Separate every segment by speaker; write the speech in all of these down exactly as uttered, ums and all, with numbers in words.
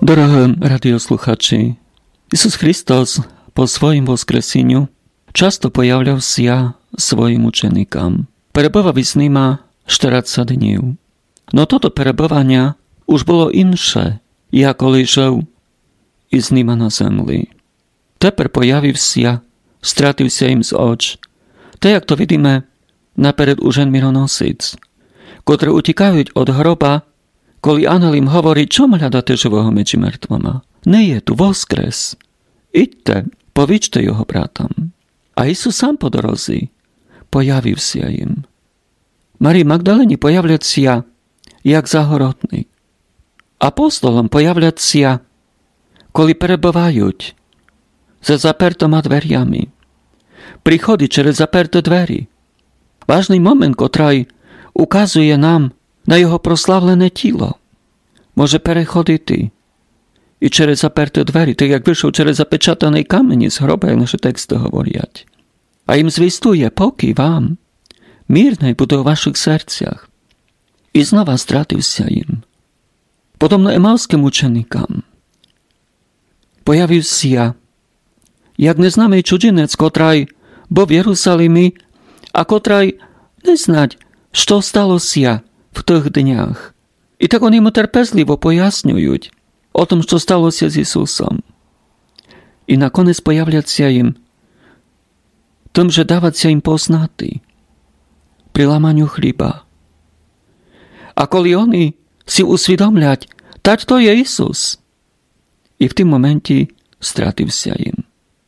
Speaker 1: Dorohé radiosluchači, Isus Hristos po svojim voskreseniu často pojavľavся svojim učenikám. Перебував із ними čtyřicet dní. No toto перебування už bolo inše, як коли жив із ними на землі. Тепер появився, стратився їм з оч. Те, як то видíme наперед уже мироносець, котрі утікають від гроба, коли ангел їм говорить, чому глядати живого між мертвими? Не є tu, воскрес. Ідьте, повічте його братам. А Ісус сам по дорозі появився їм. Марії Магдалині появляться як загородний. Апостолам появляться, коли перебувають за запертими дверями. Приходить через заперті двері. Важний момент, котрий указує нам на його прославлене тіло. Може переходити і через заперті двері, так як вийшов через запечатаний камінь з гроба, як наші тексти говорять. А їм звістує, поки вам мирне буде у ваших серцях. І знову стратився їм. Подобно емавським ученикам появився як незнаний чужинець, котрий був в Єрусалимі, а котрий не знать, що сталося в тих днях. І так вони йому терпезливо пояснюють о том, що сталося з Ісусом. І наконець появляться їм тим же даваться їм познати при ламанню хліба. А коли вони си усвідомлять, так то є Ісус. І в тим моменті стратився їм.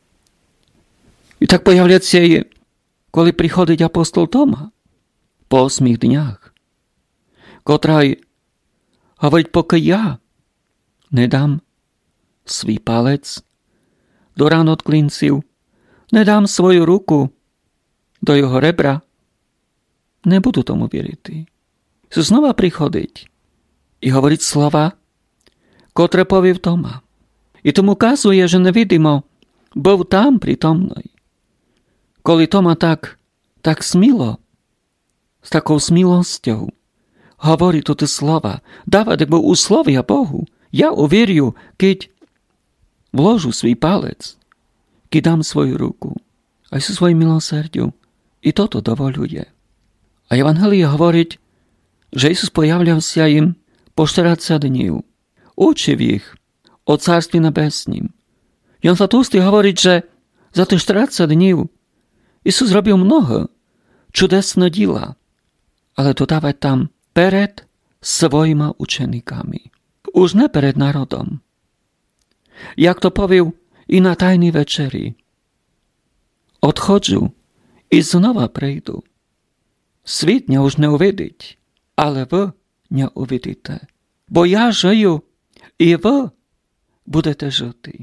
Speaker 1: І так появляться і коли приходить апостол Тома по осьмих днях, котрий говорить, поки я не дам свій палець до ран от клинців, не дам свою руку до його ребра, не буду тому вірити. Ісус знову приходить і говорить слова, котре повів Тома. І тому казує, що невидимо був там притомний. Коли Тома так, так сміло, з такою смілостю говорить тут слова, давати був условия Богу. Я увірю, кить вложу свій палець, кить дам свою руку. А Ісус своїм милосердю і тото доволює. А Євангеліє говорить, що Ісус появлявся їм по čtyřicet днів, учив їх о Царстві Небеснім. Jan Zlatоустий говорить, що за тих čtyřicet днів Ісус зробив много чудесного діла, але додаває там перед своїми учениками, уж не перед народом. Як то повів і на Тайній вечері. Odchodzу і знову прийду. Світ мене уж не увидить, але ви не увидите. Бо я жию, і ви будете жити.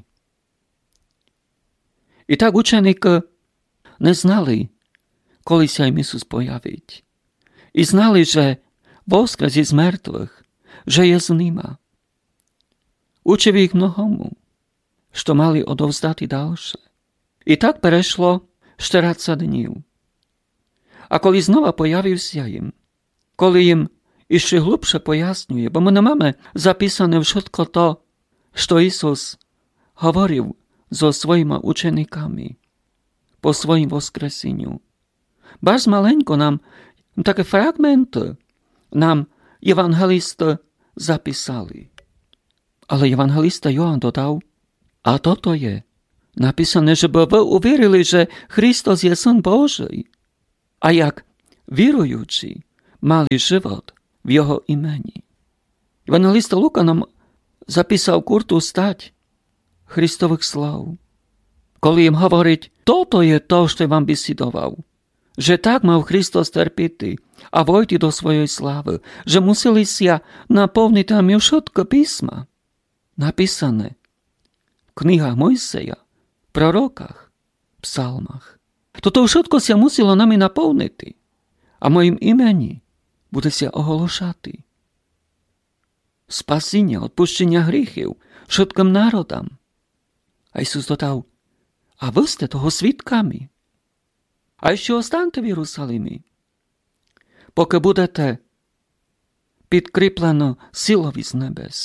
Speaker 1: І так ученики не знали, коли ся їм Ісус появить. І знали, що воскрес із мертвих, що є з ними. Учив їх многому, що мали одовздати дальше. І так перейшло čtyřicet днів. А коли знову появився їм, коли їм іще глибше пояснює, бо ми не маємо записане wszystko то, що Ісус говорив зо своїми учениками по своїм воскресенню. Бач маленько нам такі фрагменти нам євангелисти записали. Але євангелиста Йоанн додав, а то то є написане, щоб ви увірили, що Христос є Син Божий, а як віруючі мали живот в Його імені. Євангелист Лука нам записав курту стать Христових слав, коли їм говорить, то-то є то, що вам бесідував, що так мав Христос терпіти, а войти до своєї слави, що мусилися наповнити нам všetko письма, написане в книгах Мойсея, пророках, псалмах. Toto všetko ся мусило нами наповнити, а моїм імені буде ся оголошати. Спасіння, відпущення гріхів všetkим народам. А Ісус додав, а ви сте того свідками. А ще останьте в Єрусалимі, поки будете підкріплено силою з небес.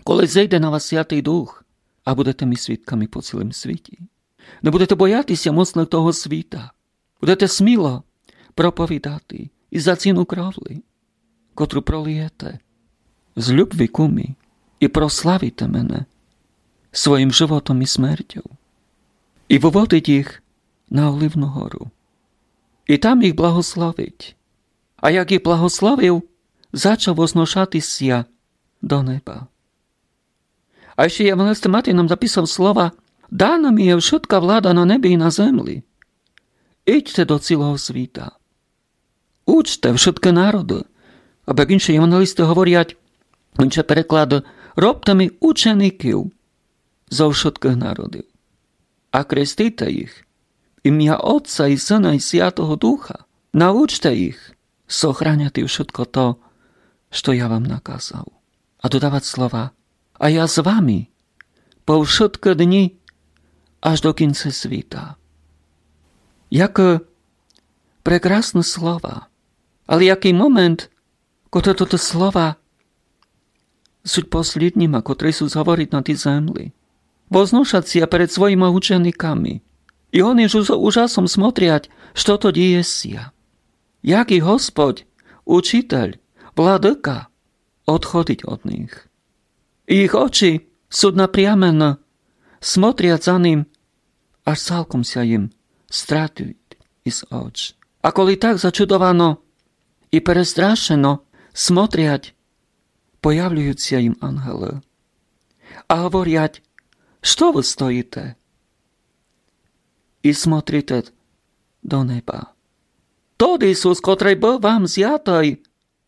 Speaker 1: коли зійде на вас Святий Дух, а будете ми свідками по цілому світі. Не будете боятися моцних того світа. Будете сміло проповідати і за ціну крові, котру пролиєте з любві кумі, і прославите мене своїм животом і смертю. І виводить їх на Оливну гору. І там їх благословить. А як їх благословив, зачав возношатися до неба. А ще Євангелист Матвій нам записав слова: «Дана ми є всюдка влада на небі і на землі. Ідьте до цілого світа. Учте всюдки народи». Або як інші євангелисти говорять, інші переклади: «Робте ми учеників зо всюдких народів, а крестите їх ім'я Отця і Сина і Святого Духа. Научте їх сохраняти всюдко то, що я вам наказав». А додавати слова: «А я з вами по всюдки дні, аж до кінця світа». Як прекрасне слова. Але який момент, коли тут слова суть послідніми, котрі Ісус говорить на тій землі. Возношаться перед своїми учениками. І вони ж ужасом смотрять, що то діється. Як і Господь, учитель, владика, odchodить od nich. Ich oczy sú napряменно смотрять за ним, аж цілком ся їм стратить із оч. А коли так зачудовано і перестрашено смотрять, появляються їм ангели. А говорять: що ви стоїте? І смотрите до неба. Тот Ісус, котрий був вам з'ятий,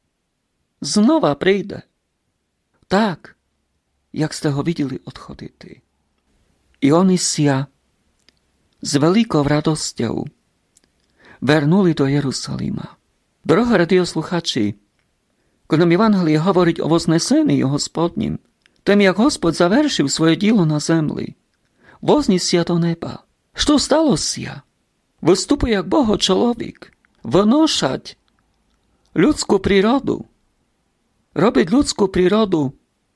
Speaker 1: знова прийде. Так, як сте го виділи odходити. І вони ся з великою радостю вернули до Єрусалима. Дорога радіослухачі, коли нам Євангеліє говорить о вознесенні Господнім, тим, як Господь завершив своє діло на землі, вознісся до неба. Що сталося? Виступує як Богочоловік, виношать людську природу, робить людську природу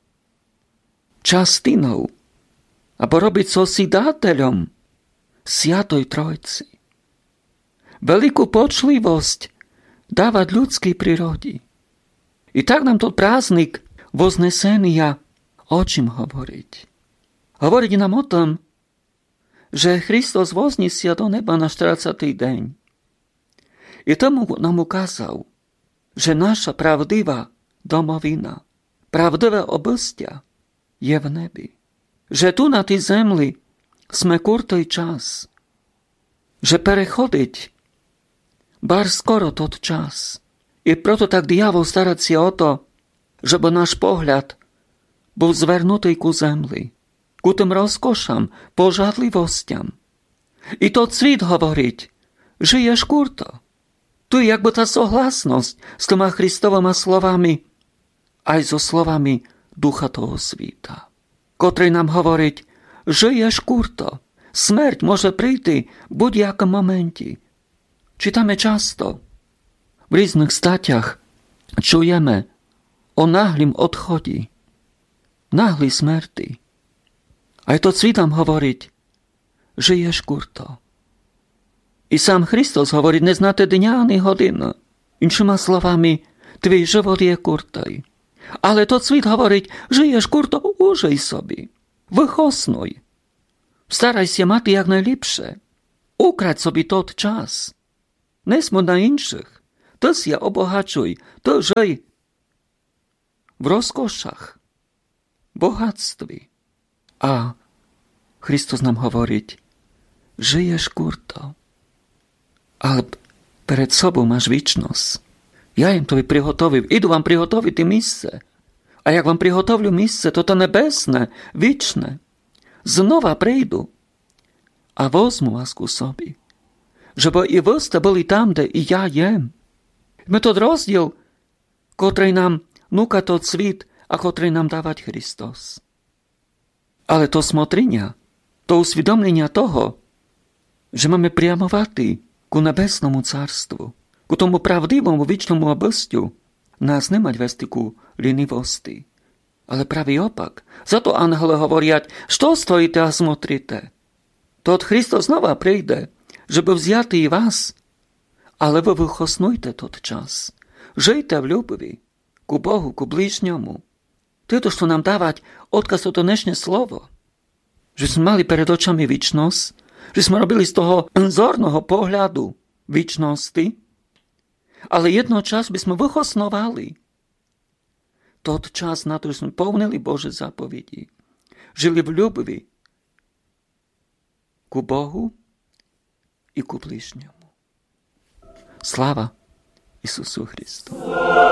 Speaker 1: частиною, або робить сосідателем Святої Тройці. Велику почливість давать людській природі. І так нам тут праздник Вознесення о чим говорить? Говорить нам о том, że Христос вознісся до неба на чотирнадцятий день. І тому нам указав, że наша правдива домовина, правдиве обистя є в небі. Że tu на тій землі сме куртий час. Że переходить бар скоро тот час. І прото так диявол старається о то, щоб наш погляд був звернутий ку землі, ку тим розкошам, пожадливостям. І тот світ говорить: жиєш курто. Tu jakby ta sohlasność z tyma Chrystowymi słowami, a i zo słowami Ducha того світа, котрий нам говорить: żyjesz kurto, смерть може прийти в будь-якому моменті. Czytamy часто, w різних статтях чуємо о наглім odchoді, наглій смерті. А й тот світ нам говорить: żyjesz kurto. І сам Христос говорить: не знати дня, ані години. Іншими словами, твій живот є куртою. Але тот світ говорить: живеш курто, ужий собі, вихоснуй. Старайся мати якнайліпше. Украдь собі тот час. Не смо на інших. Ти ся обогачуй, ти жий в розкошах, богатстві. А Христос нам говорить: живеш курто. Але перед собою маєш вічність. Я їм тобі приготовив, іду вам приготовити місце. А як вам приготовлю місце, то то небесне, вічне. Знову прийду, а возьму вас ку собі, щоб і ви сте були там, де і я є. Ми тот розділ, котрий нам нука тот світ, а котрий нам давать Христос. Але то смотріння, то усвідомлення того, що маємо прямувати ku небесному царству, ku тому правдивому вічному обистю, нас не мать вести ку лінивості, Ale pravý opak. Za to ангели говорять, що стоїте а смотрите? Тот Христос знова прийде, щоб взяти і вас. Але ви вихоснуйте тот час. Жийте в любові, ку Богу, ку ближньому. Тито, що нам давать odkaz o to dnešné slovo. Že sme mali pred očami vičnosť, že sme robili z toho zorného pohľadu vičnosti, ale jedno čas by sme vychosnovali tot čas na to, že sme povnili Bože zapovedi. Žili v ľubvi ku Bohu i ku bližňomu. Sláva Isusu Christu.